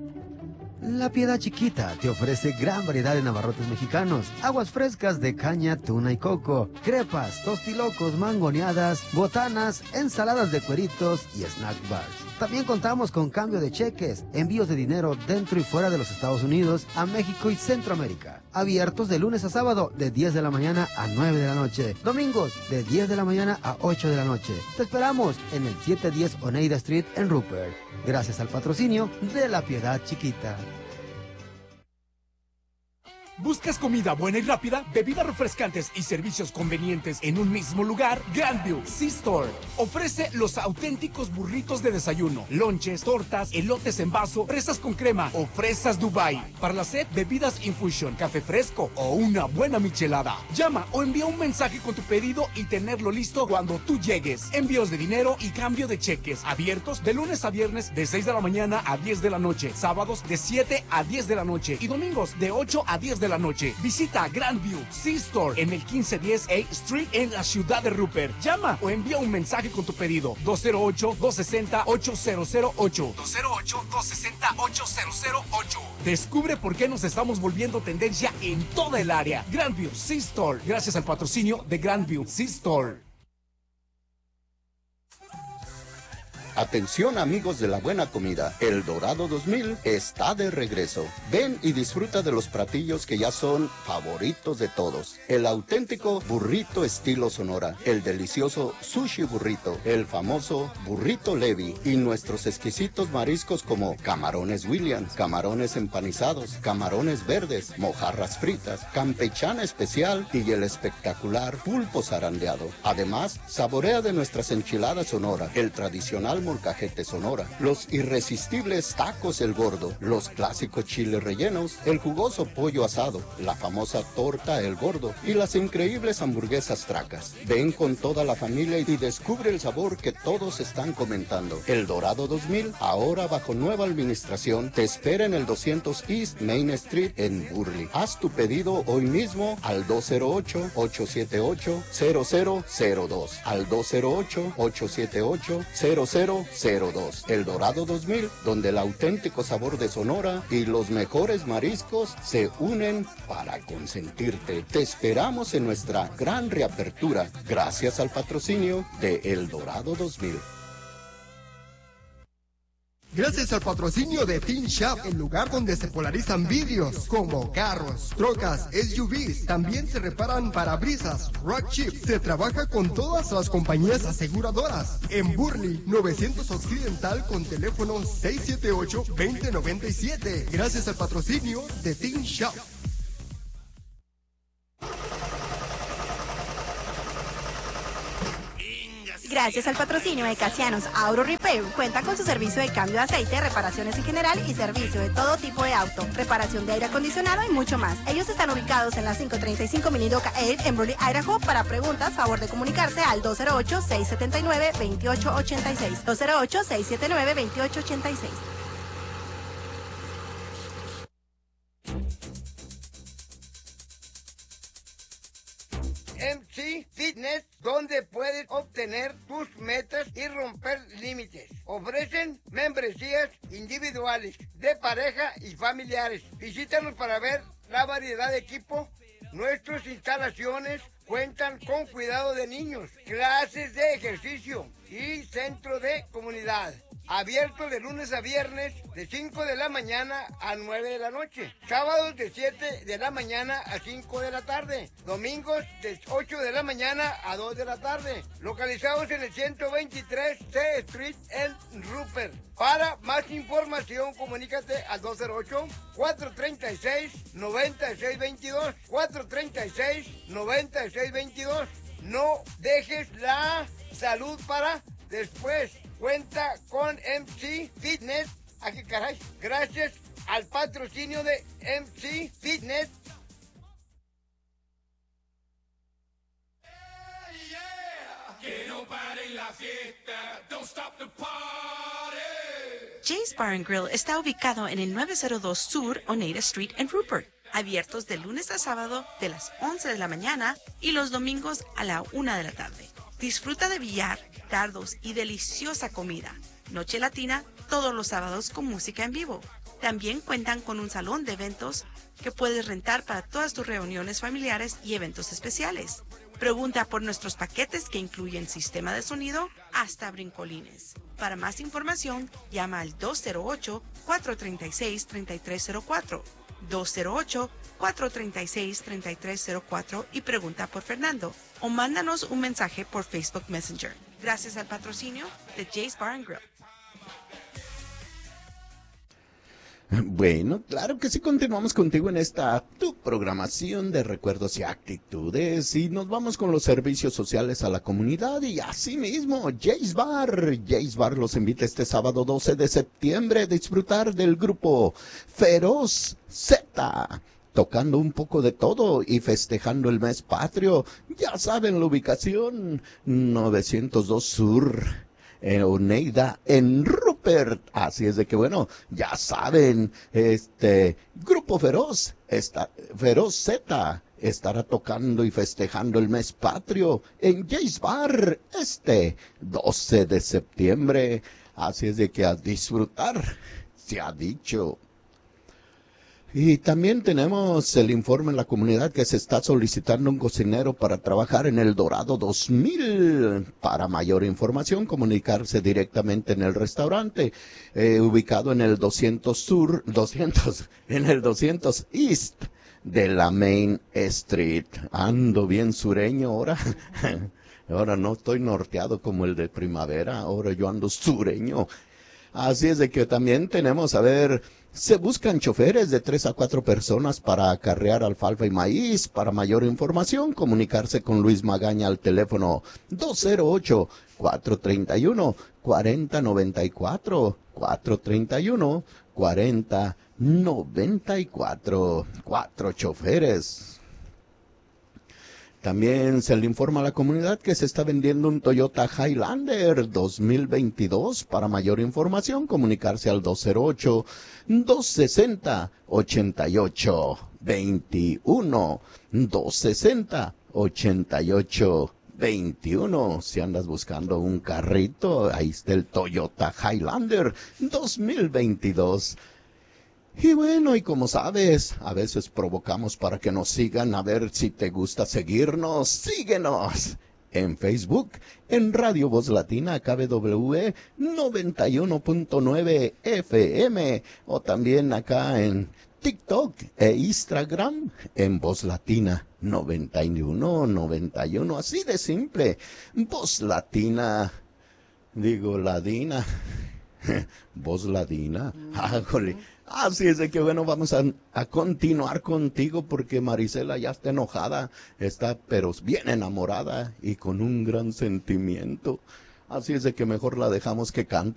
La Piedad Chiquita te ofrece gran variedad de navarrotes mexicanos, aguas frescas de caña, tuna y coco, crepas, tostilocos, mangoneadas, botanas, ensaladas de cueritos y snack bars. También contamos con cambio de cheques, envíos de dinero dentro y fuera de los Estados Unidos, a México y Centroamérica. Abiertos de lunes a sábado de 10 de la mañana a 9 de la noche. Domingos de 10 de la mañana a 8 de la noche. Te esperamos en el 710 Oneida Street en Rupert. Gracias al patrocinio de La Piedad Chiquita. ¿Buscas comida buena y rápida, bebidas refrescantes y servicios convenientes en un mismo lugar? Grandview C-Store ofrece los auténticos burritos de desayuno, lonches, tortas, elotes en vaso, fresas con crema o fresas Dubai. Para la sed, bebidas infusion, café fresco o una buena michelada. Llama o envía un mensaje con tu pedido y tenerlo listo cuando tú llegues. Envíos de dinero y cambio de cheques. Abiertos de lunes a viernes de 6 de la mañana a 10 de la noche. Sábados de 7 a 10 de la noche. Y domingos de 8 a 10 de la noche. Visita Grandview C-Store en el 1510 A Street en la ciudad de Rupert. Llama o envía un mensaje con tu pedido. 208-260-8008. 208-260-8008. Descubre por qué nos estamos volviendo tendencia en toda el área. Grandview C-Store. Gracias al patrocinio de Grandview C-Store. Atención amigos de la buena comida, El Dorado 2000 está de regreso. Ven y disfruta de los platillos que ya son favoritos de todos. El auténtico burrito estilo Sonora, el delicioso sushi burrito, el famoso burrito Levi y nuestros exquisitos mariscos como camarones Williams, camarones empanizados, camarones verdes, mojarras fritas, campechana especial y el espectacular pulpo zarandeado. Además, saborea de nuestras enchiladas Sonora, el tradicional molcajete Sonora, los irresistibles tacos El Gordo, los clásicos chiles rellenos, el jugoso pollo asado, la famosa torta El Gordo y las increíbles hamburguesas Tracas. Ven con toda la familia y descubre el sabor que todos están comentando. El Dorado 2000, ahora bajo nueva administración, te espera en el 200 East Main Street en Burley. Haz tu pedido hoy mismo al 208-878-0002, al 208-878-0002. El Dorado 2000, donde el auténtico sabor de Sonora y los mejores mariscos se unen para consentirte. Te esperamos en nuestra gran reapertura, gracias al patrocinio de El Dorado 2000. Gracias al patrocinio de Teen Shop, el lugar donde se polarizan vidrios como carros, trocas, SUVs. También se reparan parabrisas, rock chips. Se trabaja con todas las compañías aseguradoras. En Burley, 900 Occidental con teléfono 678-2097. Gracias al patrocinio de Teen Shop. Gracias al patrocinio de Casianos Auto Repair, cuenta con su servicio de cambio de aceite, reparaciones en general y servicio de todo tipo de auto, reparación de aire acondicionado y mucho más. Ellos están ubicados en la 535 Minidoka Ave en Burley, Idaho. Para preguntas, favor de comunicarse al 208-679-2886. 208-679-2886. MC Fitness, donde puedes obtener tus metas y romper límites. Ofrecen membresías individuales, de pareja y familiares. Visítanos para ver la variedad de equipo. Nuestras instalaciones cuentan con cuidado de niños, clases de ejercicio y centro de comunidad. Abierto de lunes a viernes de 5 de la mañana a 9 de la noche. Sábados de 7 de la mañana a 5 de la tarde. Domingos de 8 de la mañana a 2 de la tarde. Localizados en el 123 C Street en Rupert. Para más información, comunícate al 208-436-9622. 436-9622. No dejes la salud para después. Cuenta con MC Fitness. ¿A qué caray? Gracias al patrocinio de MC Fitness. Que no pare la fiesta. Don't stop the party. Jay's Bar and Grill está ubicado en el 902 Sur Oneida Street en Rupert. Abiertos de lunes a sábado de las 11 de la mañana y los domingos a la 1 de la tarde. Disfruta de billar, dardos y deliciosa comida. Noche latina todos los sábados con música en vivo. También cuentan con un salón de eventos que puedes rentar para todas tus reuniones familiares y eventos especiales. Pregunta por nuestros paquetes que incluyen sistema de sonido hasta brincolines. Para más información, llama al 208-436-3304. 208-436-3304 y pregunta por Fernando. O mándanos un mensaje por Facebook Messenger. Gracias al patrocinio de Jay's Bar and Grill. Bueno, claro que sí, continuamos contigo en esta tu programación de recuerdos y actitudes y nos vamos con los servicios sociales a la comunidad y así mismo Jay's Bar los invita este sábado 12 de septiembre a disfrutar del grupo Feroz Z, tocando un poco de todo y festejando el mes patrio. Ya saben la ubicación, 902 Sur, Oneida en Rupert. Así es de que bueno, ya saben, Grupo Feroz Z estará tocando y festejando el mes patrio en Jay's Bar 12 de septiembre. Así es de que a disfrutar, se ha dicho. Y también tenemos el informe en la comunidad que se está solicitando un cocinero para trabajar en el Dorado 2000. Para mayor información, comunicarse directamente en el restaurante, ubicado en el 200 East de la Main Street. Ando bien sureño ahora. Ahora no estoy norteado como el de primavera, ahora yo ando sureño. Así es de que también tenemos, se buscan choferes de 3 a 4 personas para acarrear alfalfa y maíz. Para mayor información, comunicarse con Luis Magaña al teléfono 208-431-4094, 431-4094, 4 choferes. También se le informa a la comunidad que se está vendiendo un Toyota Highlander 2022. Para mayor información, comunicarse al 208-260-8821. 260-8821. Si andas buscando un carrito, ahí está el Toyota Highlander 2022. Y bueno, y como sabes, a veces provocamos para que nos sigan. A ver si te gusta seguirnos, síguenos en Facebook, en Radio Voz Latina, KBW 91.9 FM, o también acá en TikTok e Instagram, en Voz Latina 91, así de simple, Voz Latina, Ladina, Voz Ladina, hágole. Así es de que bueno, vamos a continuar contigo porque Marisela ya está enojada, está pero bien enamorada y con un gran sentimiento. Así es de que mejor la dejamos que cante.